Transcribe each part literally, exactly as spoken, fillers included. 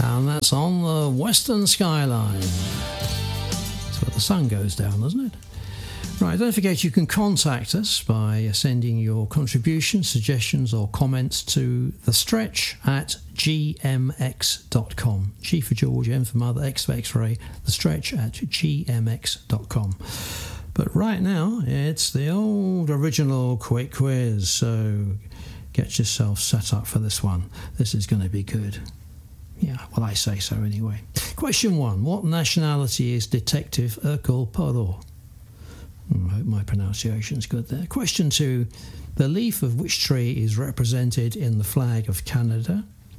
And that's on the Western Skyline. That's where the sun goes down, doesn't it? Right, don't forget you can contact us by sending your contributions, suggestions or comments to the stretch at g m x dot com. G for George, M for Mother, X for X-ray, the stretch at g m x dot com. But right now, it's the old original quick quiz, so get yourself set up for this one. This is going to be good. Yeah, well, I say so anyway. Question one. What nationality is Detective Hercule Poirot? I hope my pronunciation's good there. Question two. The leaf of which tree is represented in the flag of Canada?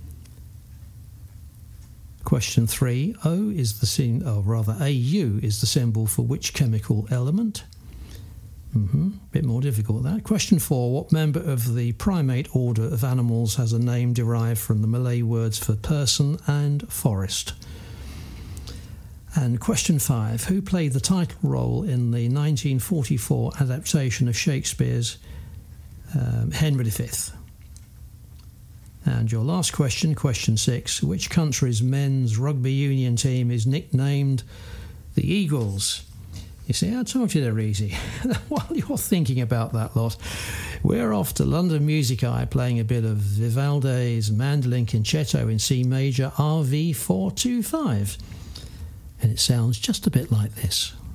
Question three. O is the sim- or rather A U is the symbol for which chemical element? Mm-hmm. Bit more difficult that. Question four. What member of the primate order of animals has a name derived from the Malay words for person and forest? And question five, who played the title role in the nineteen forty-four adaptation of Shakespeare's um, Henry the Fifth? And your last question, question six, which country's men's rugby union team is nicknamed the Eagles? You see, I told you they're easy. While you're thinking about that lot, we're off to London Music Eye playing a bit of Vivaldi's Mandolin Concerto in C major R V four two five. And it sounds just a bit like this.